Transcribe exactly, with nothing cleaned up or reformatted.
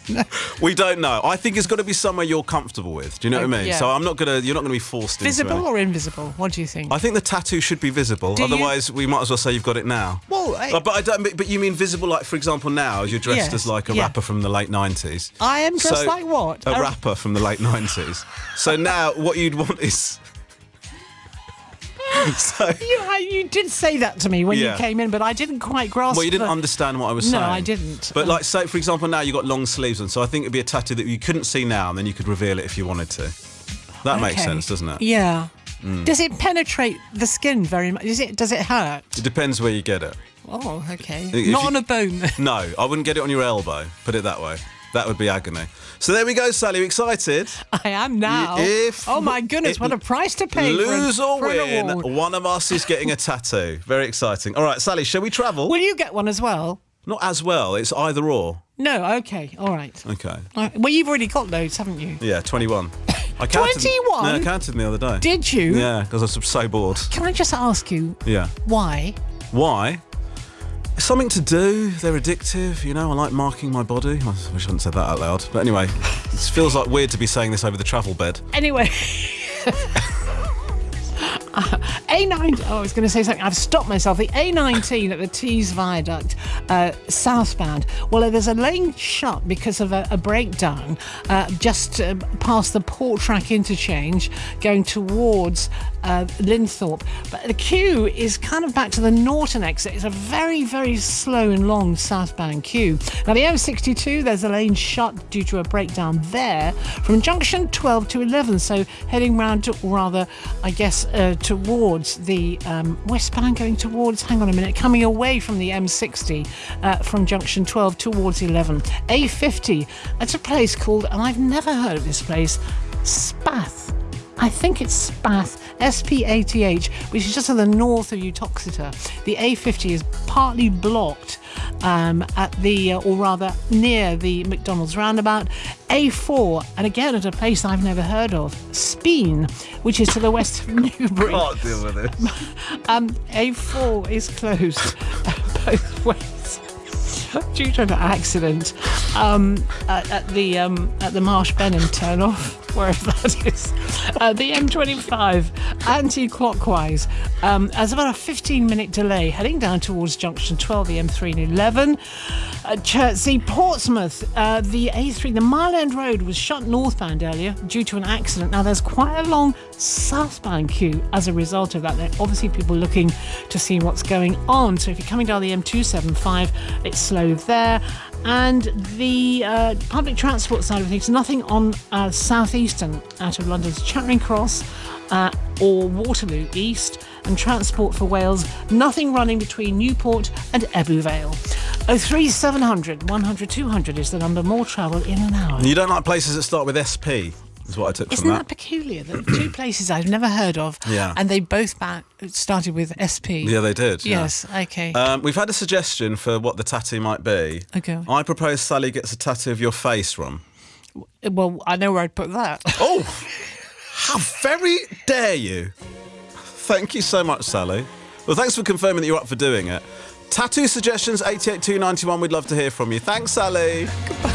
We don't know. I think it's got to be somewhere you're comfortable with. Do you know what I mean? Yeah. So I'm not gonna. You're not gonna be forced Visible into it. or invisible? What do you think? I think the tattoo should be visible. Do you- Otherwise, we might as well say you've got it now. Well, I- Uh, but I don't. But you mean visible, like for example, now you're dressed Yes, as like a yeah. rapper from the late nineties. I am dressed So- like what? A A- rapper from the late nineties. So now what you'd want is. so. You, I- you did say that to me when Yeah. you came in, but I didn't quite grasp. Well, you didn't the- understand what I was No, saying. I didn't. But Um, like, say for example, now you got long sleeves on, so I think it'd be a tattoo that you couldn't see now, and then you could reveal it if you wanted to. That makes Okay. sense, doesn't it? Yeah. Does it penetrate the skin very much? Does it? Does it hurt? It depends where you get it. Oh, okay. If Not you- on a bone. No, I wouldn't get it on your elbow. Put it that way. That would be agony. So there we go, Sally. You excited? I am now. If oh my goodness, it- what a price to pay! Lose for, an- or for an win, award. one of us is getting a tattoo. Very exciting. All right, Sally, shall we travel? Will you get one as well? Not as well. It's either or. No. Okay. All right. Okay. All right. Well, you've already got loads, haven't you? Yeah, twenty-one. I counted. twenty-one? No, I counted them the other day. Did you? Yeah, because I was so bored. Can I just ask you Yeah. why? Why? It's something to do. They're addictive. You know, I like marking my body. I wish I hadn't said that out loud. But anyway, it feels like weird to be saying this over the travel bed. Anyway. A nine. Oh, I was going to say something. I've stopped myself. The A nineteen at the Tees Viaduct, uh, southbound. Well, there's a lane shut because of a, a breakdown uh, just uh, past the Port Track interchange, going towards uh, Linthorpe. But the queue is kind of back to the Norton exit. It's a very, very slow and long southbound queue. Now, the M sixty-two, there's a lane shut due to a breakdown there from junction twelve to eleven. So heading round, to, or rather, I guess, uh, towards the um, westbound, going towards, hang on a minute, coming away from the M sixty uh, from junction twelve towards eleven. A fifty, it's a place called, and I've never heard of this place, Spath. I think it's Spath, S P A T H, which is just to the north of Uttoxeter. The A fifty is partly blocked um, at the, uh, or rather near the McDonald's roundabout. A four, and again at a place I've never heard of, Speen, which is to the west of Newbury. Can't deal with it. Um, A four is closed both ways due to an accident um, at, at the um, at the Marsh Benham turnoff, wherever that is. Uh, the M twenty-five anti-clockwise. Um, there's about a fifteen minute delay heading down towards junction twelve, the M three and eleven. Uh, Chertsey, Portsmouth, uh, the A three, the Mile End Road was shut northbound earlier due to an accident. Now there's quite a long southbound queue as a result of that. There are obviously people looking to see what's going on. So if you're coming down the M two seventy-five, it's slow there. And the uh, public transport side of things, nothing on uh, southeastern out of London's Charing Cross uh, or Waterloo East, and Transport for Wales, nothing running between Newport and Ebbw Vale. oh three seven hundred, one hundred, two hundred is the number. More travel in an hour. You don't like places that start with S P, is what I took Isn't from that that. peculiar? That two places I've never heard of, Yeah. and they both back, started with S P. Yeah, they did. yeah. Yes, okay. Um, we've had a suggestion for what the tattoo might be. Okay. I propose Sally gets a tattoo of your face, Ron. Well, I know where I'd put that. Oh, how very dare you. Thank you so much, Sally. Well, thanks for confirming that you're up for doing it. Tattoo suggestions, eight eight two nine one. We'd love to hear from you. Thanks, Sally. Goodbye.